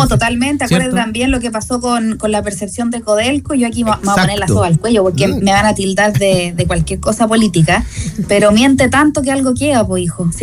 No, totalmente. ¿cierto? Acuérdate también lo que pasó con la percepción de Codelco. Yo aquí me voy a poner la Exacto. soga al cuello porque me van a tildar de cualquier cosa política, pero miente tanto que algo queda, pues hijo.